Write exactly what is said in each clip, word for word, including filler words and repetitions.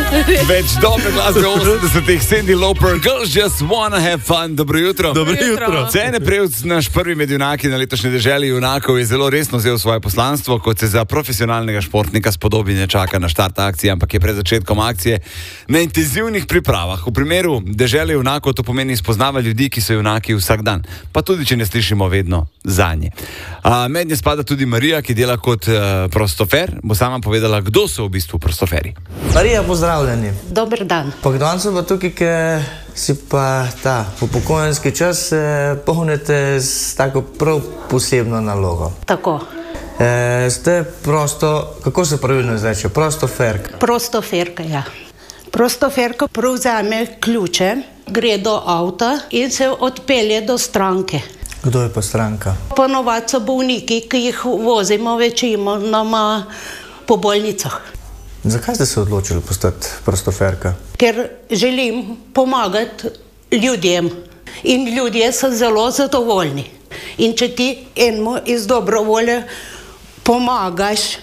Več dobre glasbe osemdesetih, Cyndi Lauper, Girls Just Wanna Have Fun. Dobro jutro. Dobro jutro. Cene Prevc, naš prvi med junaki na letošnji deželi junakov, je zelo resno vzel svoje poslanstvo, kot se za profesionalnega športnika spodobi, ne čaka na štart akcije, ampak je pred začetkom akcije na intenzivnih pripravah. V primeru dežele junakov to pomeni spoznava ljudi, ki so junaki vsak dan, pa tudi če ne slišimo vedno zanje. Mednje spada tudi Marija, ki dela kot uh, prostofer. Bo sama povedala, kdo so v bistvu prostoferi. Marija, pozdravljeni. Dober dan. Pa danes pa tukaj, ker si pa ta upokojenski čas eh, polnite s tako prav posebno nalogo. Tako. Eh, ste prosto, kako se pravilno izreče, prostoferka? Prostoferka, ja. Prostoferka prevzame ključe, gre do avta in se odpelje do stranke. Kdo je pa stranka? Ponovadi so bolniki, ki jih vozimo večinoma po bolnicah. Zakaj ste se odločili postati prostoferka? Ker želim pomagati ljudem in ljudje so zelo zadovoljni. In če ti enemu iz dobrovolje pomagaš,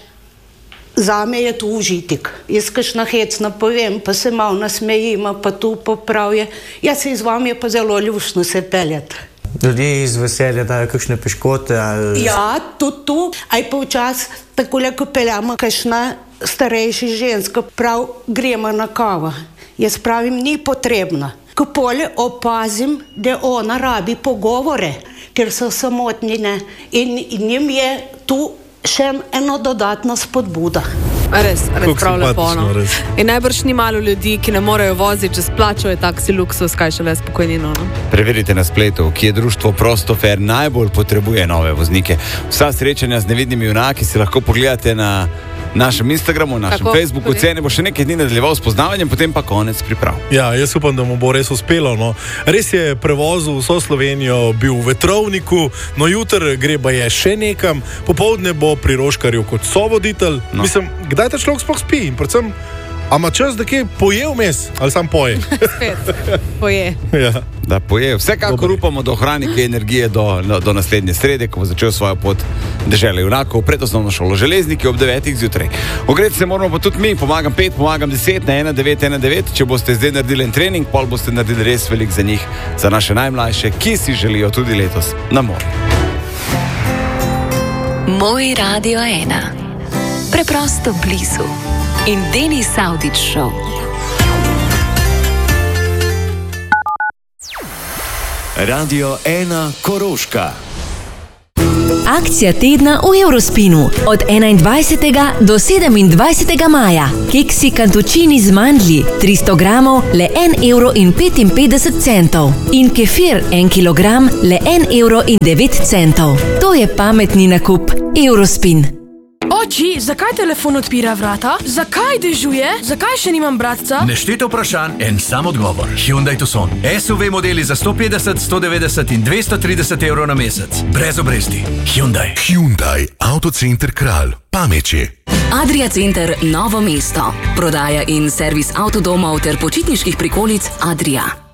zame je to užitek. Jaz kakšna hecna povem, pa se malo nasmejima, pa tu popravje. Jaz se z vami je pa zelo ljušno se peljati. Ljudje iz veselja dajo kakšne piškote ali... Ja, tudi tu. Aj pa včas, takole, ko peljamo kakšna starejša ženska, prav gremo na kavo. Jaz pravim, ni potrebno. Ko polje opazim, da ona rabi pogovore, ker so samotnine in njim je tu še eno dodatno spodbuda. Res, res prav lepo. In najbrž ni malo ljudi, ki ne morejo voziti, če splačajo taksi luksus, kaj šele s pokojnino. No? Preverite na spletu, kje društvo Prostofer najbolj potrebuje nove voznike. Vsa srečanja z nevidnimi junaki si lahko pogledate na našem Instagramu, na našem Tako, Facebooku. Tudi. Cene bo še nekaj dni nadaljeval s poznavanjem, potem pa konec priprav. Ja, jaz upam, da mu bo res uspelo. No. Res je prevozil vso Slovenijo, bil v vetrovniku, no jutr gre pa je še nekam, popoldne bo pri Roškarju kot sovoditelj. No. Mislim, kdaj ta človek sploh spi in predvsem, a ima čas, da kje poje vmes ali sam poje? Spet, poje. Ja. Da poje. Vsekakor upamo, da ohrani kaj energije do, do naslednje srede, ko bo začel svojo pot dežele junakov pred osnovno šolo Železniki ob devetih zjutraj. Ogreti se moramo pa tudi mi, pomagam pet, pomagam deset na ena devet ena devet. Če boste zdaj naredili en trening, pol boste naredili res velik za njih, za naše najmlajše, ki si želijo tudi letos na morju. Moj Radio ena. Preprosto blizu. In Denis Avdić Show. Radio ena Koroška. Akcija tedna v Eurospinu od enaindvajsetega do sedemindvajsetega maja. Keksi kantučini z mandlji tristo gramov le en evro in petinpetdeset centov in kefir en kilogram le en evro in devet centov. To je pametni nakup. Eurospin. Oči, zakaj telefon odpira vrata? Zakaj dežuje? Zakaj še nimam bratca? Nešteto vprašanj, en sam odgovor. Hyundai Tucson. S U V modeli za sto petdeset, sto devetdeset in dvesto trideset evrov na mesec. Brez obresti. Hyundai. Hyundai. Autocenter Kralj. Pameče. Adria Center Novo mesto. Prodaja in servis avtodomov ter počitniških prikolic Adria.